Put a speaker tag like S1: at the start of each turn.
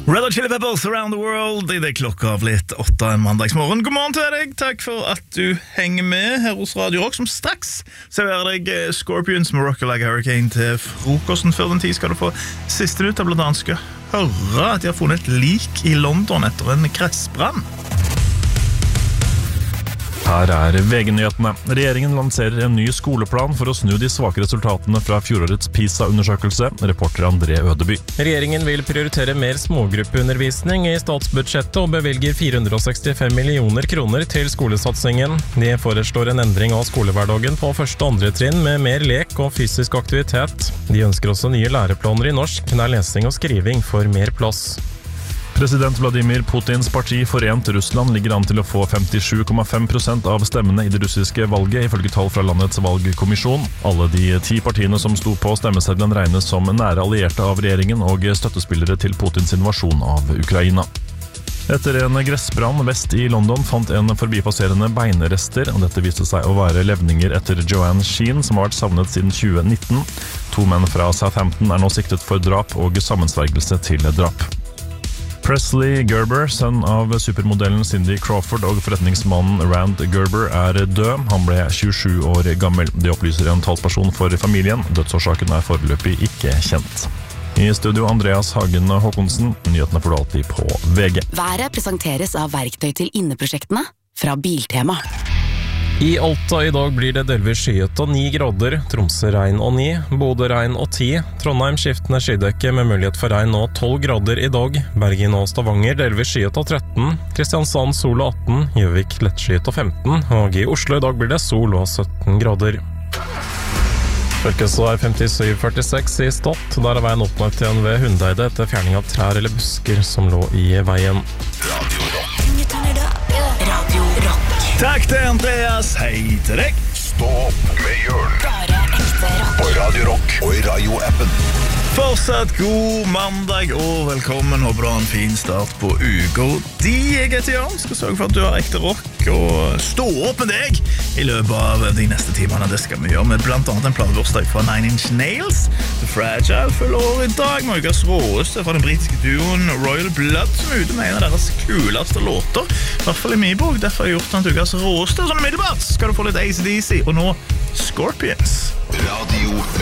S1: Red Hot Chili Peppers Around the World I det klokka av litt 8 en mandagsmorgen. God morgen til deg, takk for at du henger med her hos Radio Rock, som straks serverer deg Scorpions med Rock Like a Hurricane til frokosten. Før den tid skal du få siste nytt av blant annet skal høre at de har funnet et lik I London etter en kressbrann. Her VG-nyhetene. Regjeringen lanserer en ny skoleplan for å snu de svake resultatene fra fjorårets PISA-undersøkelse, reporter André Ødeby.
S2: Regjeringen vil prioritere mer smågruppeundervisning I statsbudsjettet og bevilger 465 millioner kroner til skolesatsingen. De foreslår en endring av skolehverdagen på første og andre trinn med mer lek og fysisk aktivitet. De ønsker også nye læreplaner I norsk, der lesing og skriving får mer plass.
S1: President Vladimir Putins parti Forent Russland ligger an til å få 57,5% av stemmene I det russiske valget, ifølge tall fra landets valgkommisjon. Alle de 10 partiene som sto på stemmeseddelen regnes som nære allierte av regjeringen og støttespillere til Putins invasjon av Ukraina. Etter en gressbrann vest I London fant en forbipasserende beinrester, og dette viste seg å være levninger etter Joanne Sheen, som har vært savnet siden 2019. 2 menn fra Southampton nå siktet for drap og sammensvergelse til drap. Presley Gerber, sønn av supermodellen Cindy Crawford og forretningsmannen Rand Gerber død. Han ble 27 år gammel. Det opplyser en talsperson for familien. Dødsårsaken foreløpig ikke kjent. I studio Andreas Hagen Håkonsen. Nyhetene får du alltid på VG.
S3: Været presenteres av verktøy til inneprosjektene fra Biltema.
S2: I Alta I dag blir det delvis skyet og 9 grader, Tromsø regn og 9, Bodø regn og 10, Trondheim skiftende skydekke med mulighet for regn og 12 grader I dag, Bergen og Stavanger delvis skyet og 13, Kristiansand sol og 18, Gjøvik lettskyet og 15, og I Oslo I dag blir det sol og 17 grader. Mørkest 57,46 I Stad, der veien oppnått igjen ved Hundeide etter fjerning av trær eller busker som lå I veien.
S4: Radio Rock.
S3: Radio Rock.
S1: Takk til Andreas, hei til deg.
S4: Stå opp med Jørn.
S3: Bare ekte rock.
S4: På Radio Rock og I Radio-appen.
S1: Fortsatt god mandag og velkommen. Håper du har en fin start på uka. De jeg heter Jørn, skal sørge for at du har ekte rock og stå opp med deg I løpet av de neste timene. Det skal vi gjøre med blant annet en platebursdag fra Nine Inch Nails. The Fragile følger år I dag med ukas råeste fra den britiske duoen Royal Blood, som ute med en av deres kuleste låter. I hvert fall I min bok, derfor har jeg gjort den til ukas råeste. Sånn umiddelbart skal du få litt AC/DC, og nå Scorpions.
S4: Radio